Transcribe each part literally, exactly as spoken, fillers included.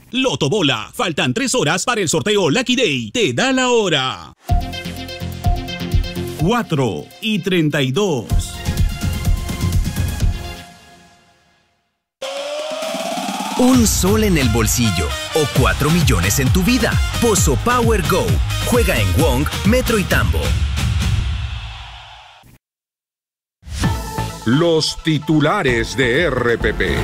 Loto Bola, faltan tres horas para el sorteo Lucky Day. Te da la hora. cuatro y treinta y dos. Un sol en el bolsillo o cuatro millones en tu vida. Pozo Power Go. Juega en Wong, Metro y Tambo. Los titulares de R P P.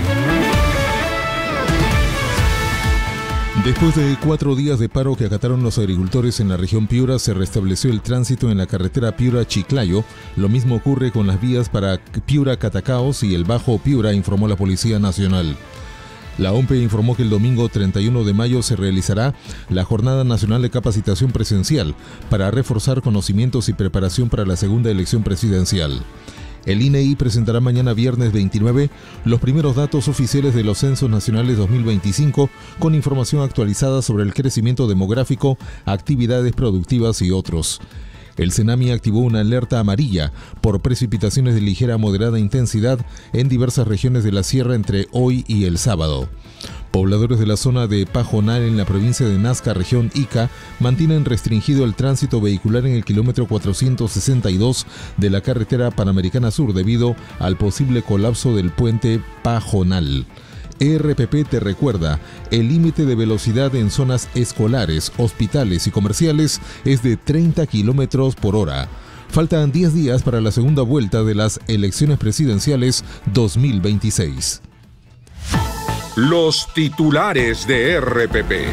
Después de cuatro días de paro que acataron los agricultores en la región Piura, se restableció el tránsito en la carretera Piura-Chiclayo. Lo mismo ocurre con las vías para Piura-Catacaos y el Bajo Piura, informó la Policía Nacional. La O M P E informó que el domingo treinta y uno de mayo se realizará la Jornada Nacional de Capacitación Presencial para reforzar conocimientos y preparación para la segunda elección presidencial. El I N E I presentará mañana viernes veintinueve los primeros datos oficiales de los Censos Nacionales dos mil veinticinco con información actualizada sobre el crecimiento demográfico, actividades productivas y otros. El CENAMI activó una alerta amarilla por precipitaciones de ligera a moderada intensidad en diversas regiones de la sierra entre hoy y el sábado. Pobladores de la zona de Pajonal en la provincia de Nazca, región Ica, mantienen restringido el tránsito vehicular en el kilómetro cuatrocientos sesenta y dos de la carretera Panamericana Sur debido al posible colapso del puente Pajonal. R P P te recuerda, el límite de velocidad en zonas escolares, hospitales y comerciales es de treinta kilómetros por hora. Faltan diez días para la segunda vuelta de las elecciones presidenciales dos mil veintiséis. Los titulares de R P P.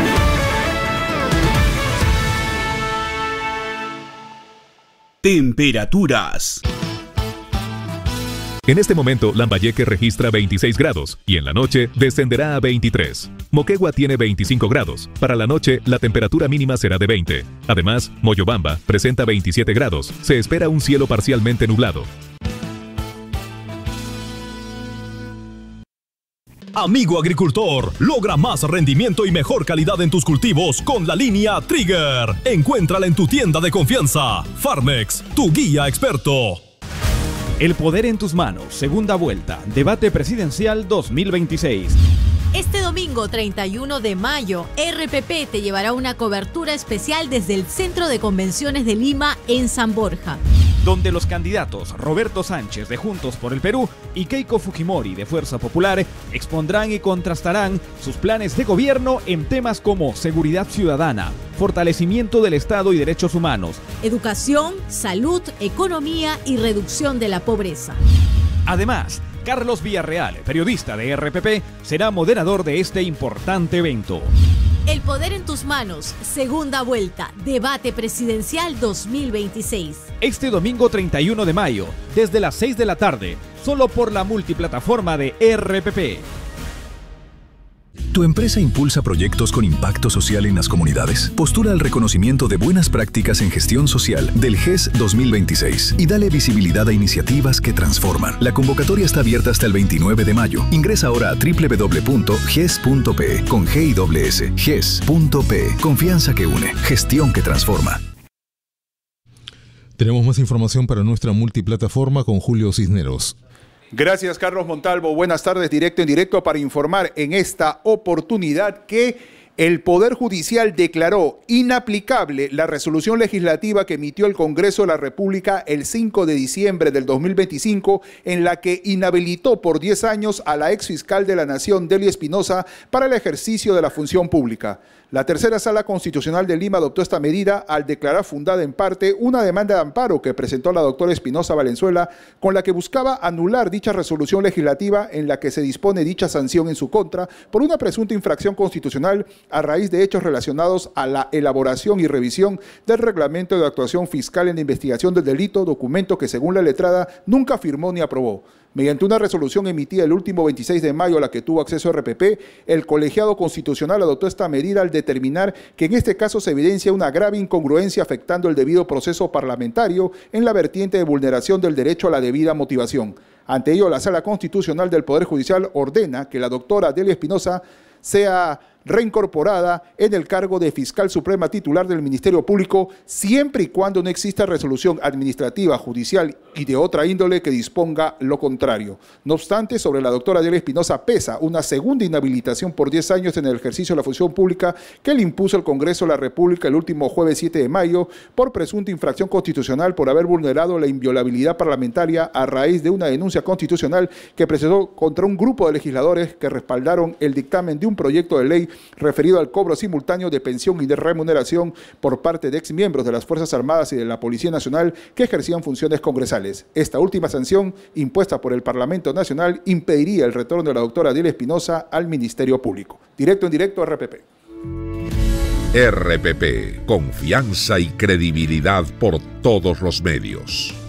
Temperaturas. En este momento, Lambayeque registra veintiséis grados y en la noche descenderá a veintitrés. Moquegua tiene veinticinco grados. Para la noche, la temperatura mínima será de veinte. Además, Moyobamba presenta veintisiete grados. Se espera un cielo parcialmente nublado. Amigo agricultor, logra más rendimiento y mejor calidad en tus cultivos con la línea Trigger. Encuéntrala en tu tienda de confianza. Farmex, tu guía experto. El poder en tus manos, segunda vuelta, debate presidencial dos mil veintiséis. Este domingo treinta y uno de mayo, R P P te llevará una cobertura especial desde el Centro de Convenciones de Lima en San Borja, donde los candidatos Roberto Sánchez de Juntos por el Perú y Keiko Fujimori de Fuerza Popular expondrán y contrastarán sus planes de gobierno en temas como seguridad ciudadana, fortalecimiento del Estado y derechos humanos, educación, salud, economía y reducción de la pobreza. Además, Carlos Villarreal, periodista de R P P, será moderador de este importante evento. El poder en tus manos, segunda vuelta, debate presidencial dos mil veintiséis. Este domingo treinta y uno de mayo, desde las seis de la tarde, solo por la multiplataforma de R P P. ¿Tu empresa impulsa proyectos con impacto social en las comunidades? Postula al reconocimiento de buenas prácticas en gestión social del G E S dos mil veintiséis y dale visibilidad a iniciativas que transforman. La convocatoria está abierta hasta el veintinueve de mayo. Ingresa ahora a doble u doble u doble u punto g e s punto p e con G y doble S. G E S punto p e. Confianza que une. Gestión que transforma. Tenemos más información para nuestra multiplataforma con Julio Cisneros. Gracias, Carlos Montalvo. Buenas tardes, directo en directo para informar en esta oportunidad que el Poder Judicial declaró inaplicable la resolución legislativa que emitió el Congreso de la República el cinco de diciembre del dos mil veinticinco, en la que inhabilitó por diez años a la exfiscal de la Nación, Delia Espinosa, para el ejercicio de la función pública. La tercera Sala Constitucional de Lima adoptó esta medida al declarar fundada en parte una demanda de amparo que presentó la doctora Espinosa Valenzuela, con la que buscaba anular dicha resolución legislativa en la que se dispone dicha sanción en su contra por una presunta infracción constitucional a raíz de hechos relacionados a la elaboración y revisión del Reglamento de Actuación Fiscal en la Investigación del Delito, documento que según la letrada nunca firmó ni aprobó. Mediante una resolución emitida el último veintiséis de mayo a la que tuvo acceso R P P, el colegiado constitucional adoptó esta medida al determinar que en este caso se evidencia una grave incongruencia afectando el debido proceso parlamentario en la vertiente de vulneración del derecho a la debida motivación. Ante ello, la Sala Constitucional del Poder Judicial ordena que la doctora Delia Espinosa sea reincorporada en el cargo de fiscal suprema titular del Ministerio Público, siempre y cuando no exista resolución administrativa, judicial y de otra índole que disponga lo contrario. No obstante, sobre la doctora Adela Espinosa pesa una segunda inhabilitación por diez años en el ejercicio de la función pública que le impuso el Congreso de la República el último jueves siete de mayo por presunta infracción constitucional por haber vulnerado la inviolabilidad parlamentaria a raíz de una denuncia constitucional que presentó contra un grupo de legisladores que respaldaron el dictamen de un proyecto de ley referido al cobro simultáneo de pensión y de remuneración por parte de exmiembros de las Fuerzas Armadas y de la Policía Nacional que ejercían funciones congresales. Esta última sanción, impuesta por el Parlamento Nacional, impediría el retorno de la doctora Adela Espinosa al Ministerio Público. Directo en directo, R P P. R P P, confianza y credibilidad por todos los medios.